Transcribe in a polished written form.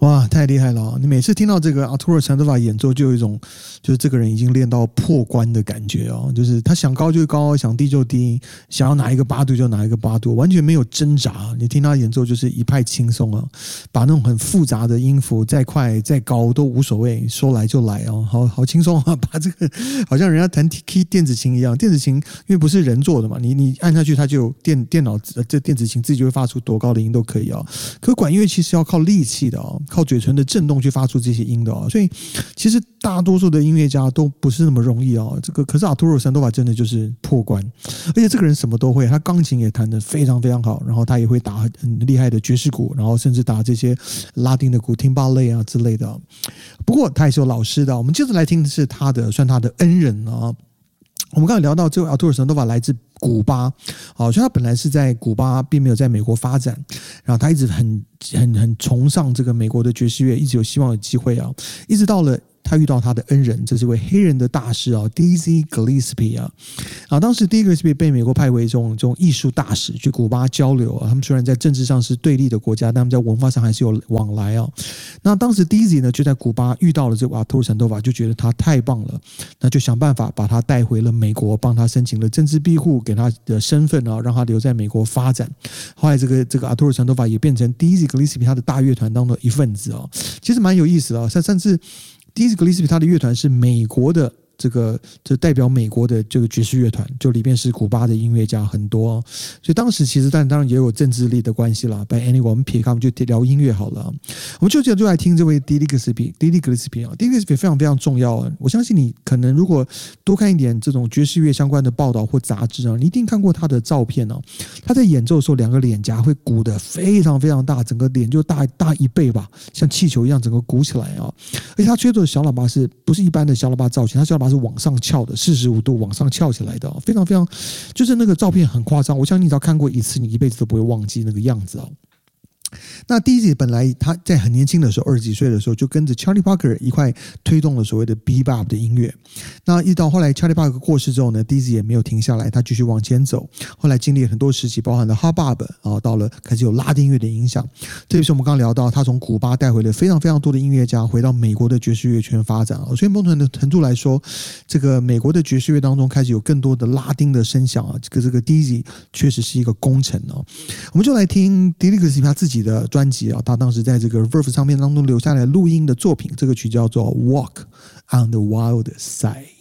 哇，太厉害了哦！你每次听到这个Arturo Sandoval 演奏，就有一种就是这个人已经练到破关的感觉哦，就是他想高就高，想低就低，想要哪一个八度就哪一个八度，完全没有挣扎。你听他演奏就是一派轻松啊，把那种很复杂的音符再快再高都无所谓，说来就来哦，好轻松啊！把这个好像人家弹电子琴一样，电子琴因为不是人做的嘛，你按下去它就电脑这电子琴自己就会发出多高的音都可以哦。可管乐器是要靠力气的哦。靠嘴唇的震动去发出这些音的哦，所以其实大多数的音乐家都不是那么容易哦。这个可是Arturo Sandoval真的就是破关，而且这个人什么都会，他钢琴也弹得非常非常好，然后他也会打很厉害的爵士鼓，然后甚至打这些拉丁的鼓，听芭蕾啊之类的。不过他也是有老师的。我们接着来听的是算他的恩人啊。我们刚才聊到这个Arturo Sandoval来自古巴，所以他本来是在古巴，并没有在美国发展。然后他一直很崇尚这个美国的爵士乐，一直有希望有机会啊，一直到了他遇到他的恩人，这是一位黑人的大师啊 ，Dizzy Gillespie 啊。当时 Dizzy Gillespie 被美国派为这种艺术大使去古巴交流啊。他们虽然在政治上是对立的国家，但他们在文化上还是有往来啊。那当时 Dizzy 呢就在古巴遇到了这个Arturo Sandoval，就觉得他太棒了，那就想办法把他带回了美国，帮他申请了政治庇护，给他的身份啊，让他留在美国发展。后来这个Arturo Sandoval也变成 Dizzy Gillespie 他的大乐团当中的一份子啊，其实蛮有意思的啊，甚至Dizzy Gillespie 他的乐团是美国的这代表美国的这个爵士乐团，就里面是古巴的音乐家很多哦，所以当时其实当然也有政治力的关系啦。But anyway， 我们撇开，我们就聊音乐好了。我们就来听这位 Dizzy Gillespie 啊 ，Dizzy Gillespie 非常非常重要啊。我相信你可能如果多看一点这种爵士乐相关的报道或杂志啊，你一定看过他的照片哦。他在演奏的时候，两个脸颊会鼓得非常非常大，整个脸就大一倍吧，像气球一样整个鼓起来啊。而且他吹的小喇叭是不是一般的小喇叭造型？他小喇叭是往上翘的，45度往上翘起来的，非常非常，就是那个照片很夸张。我相信你只要看过一次，你一辈子都不会忘记那个样子哦。那Dizzy本来他在很年轻的时候，20几岁的时候就跟着 Charlie Parker 一块推动了所谓的 Bebop 的音乐。那一到后来 Charlie Parker 过世之后呢， Dizzy 也没有停下来，他继续往前走。后来经历了很多时期，包含了 Hot Bop 到了开始有拉丁乐的影响。这就是我们刚刚聊到，他从古巴带回了非常非常多的音乐家回到美国的爵士乐圈发展。所以某种程度来说，这个美国的爵士乐当中开始有更多的拉丁的声响啊。这个 Dizzy 确实是一个功臣哦。我们就来听 Dizzy Gillespie 他自己的专辑啊，他当时在这个 Verve 唱片当中留下来录音的作品，这个曲叫做 Walk on the Wild Side。